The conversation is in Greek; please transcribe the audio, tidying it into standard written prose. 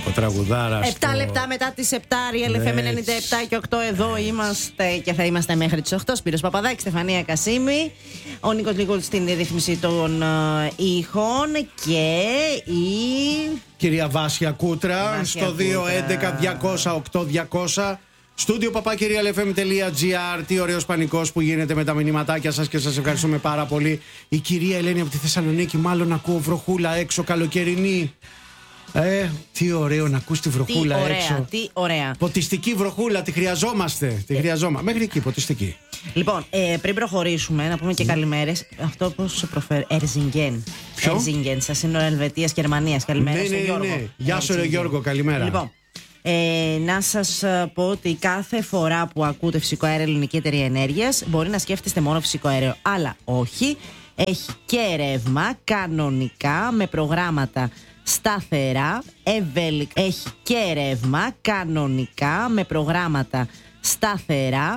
Ο τραγουδάρας. 7 λεπτά μετά τις 7, Real FM 97 και 8 εδώ είμαστε και θα είμαστε μέχρι τις 8. Σπύρος Παπαδάκης, Στεφανία Κασίμη, ο Νίκος Νικόλης στην ρύθμιση των ήχων και η κυρία Βάσια Κούτρα στο 211-200-8200. Στούντιο papakirialfm.gr. Τι ωραίος πανικός που γίνεται με τα μηνυματάκια σας και σας ευχαριστούμε πάρα πολύ. Η κυρία Ελένη από τη Θεσσαλονίκη, μάλλον ακούω βροχούλα έξω, καλοκαιρινή. Τι ωραίο να ακούς τη βροχούλα έξω. Τι ωραία. Ποτιστική βροχούλα, τη χρειαζόμαστε. Μέχρι εκεί, ποτιστική. Λοιπόν, πριν προχωρήσουμε, να πούμε και καλημέρες. Αυτό πώς σε προφέρει, Ερζιγγέν. Ποιο? Ερζιγγέν, στα σύνορα Ελβετίας και Γερμανίας. Καλημέρα στον Γιώργο. Ναι. Γεια σου, ρε Γιώργο, καλημέρα. Λοιπόν, να σας πω ότι κάθε φορά που ακούτε φυσικό αέριο Ελληνική Εταιρεία Ενέργειας, μπορεί να σκέφτεστε μόνο φυσικό αέριο. Αλλά όχι, έχει και ρεύμα κανονικά με προγράμματα σταθερά, ευέλικτα. Έχει και ρεύμα κανονικά με προγράμματα σταθερά,